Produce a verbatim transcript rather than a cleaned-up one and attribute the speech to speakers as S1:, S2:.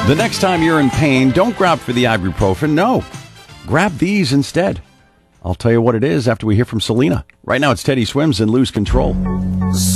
S1: The next time you're in pain, don't grab for the ibuprofen. No, grab these instead. I'll tell you what it is after we hear from Selena. Right now, it's Teddy Swims and Lose Control.